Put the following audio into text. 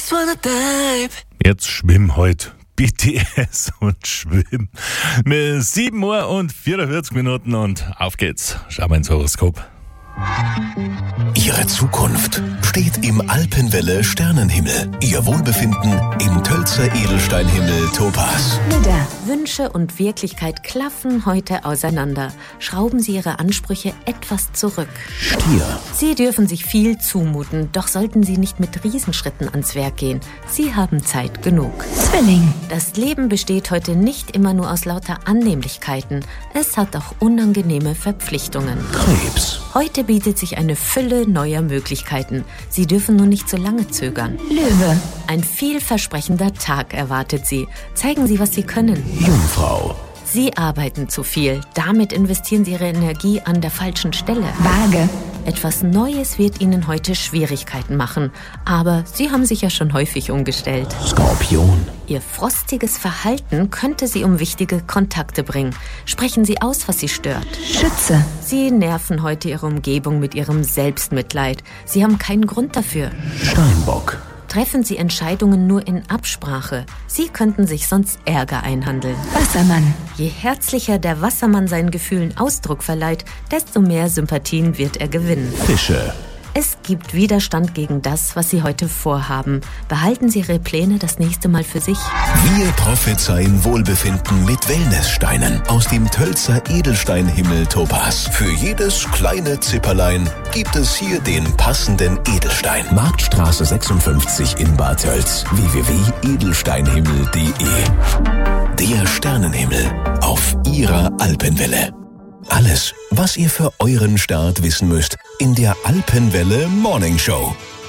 just wanna dive. Jetzt schwimm heute. BTS und schwimm. Mit 7 Uhr und 44 Minuten und auf geht's. Schauen wir ins Horoskop. Ihre Zukunft steht im Alpenwelle Sternenhimmel. Ihr Wohlbefinden im Tölzer Edelsteinhimmel Topaz. Widder, Wünsche und Wirklichkeit klaffen heute auseinander. Schrauben Sie Ihre Ansprüche etwas zurück. Stier, Sie dürfen sich viel zumuten, doch sollten Sie nicht mit Riesenschritten ans Werk gehen. Sie haben Zeit genug. Zwilling, Das Leben besteht heute nicht immer nur aus lauter Annehmlichkeiten. Es hat auch unangenehme Verpflichtungen. Krebs, Heute bietet sich eine Fülle neuer Möglichkeiten. Sie dürfen nur nicht zu lange zögern. Löwe, Ein vielversprechender Tag erwartet Sie. Zeigen Sie, was Sie können. Jungfrau, Sie arbeiten zu viel. Damit investieren Sie Ihre Energie an der falschen Stelle. Waage, Etwas Neues wird Ihnen heute Schwierigkeiten machen. Aber Sie haben sich ja schon häufig umgestellt. Skorpion, Ihr frostiges Verhalten könnte Sie um wichtige Kontakte bringen. Sprechen Sie aus, was Sie stört. Schütze, Sie nerven heute Ihre Umgebung mit Ihrem Selbstmitleid. Sie haben keinen Grund dafür. Steinbock, Treffen Sie Entscheidungen nur in Absprache. Sie könnten sich sonst Ärger einhandeln. Wassermann, Je herzlicher der Wassermann seinen Gefühlen Ausdruck verleiht, desto mehr Sympathien wird er gewinnen. Fische, Es gibt Widerstand gegen das, was Sie heute vorhaben. Behalten Sie Ihre Pläne das nächste Mal für sich. wir prophezeien Wohlbefinden mit Wellnesssteinen aus dem Tölzer Edelsteinhimmel Topaz. Für jedes kleine Zipperlein gibt es hier den passenden Edelstein. Marktstraße 56 in Bad Tölz. www.edelsteinhimmel.de. Der Sternenhimmel auf Ihrer Alpenwelle. Alles, was ihr für euren Start wissen müsst in der Alpenwelle Morning Show.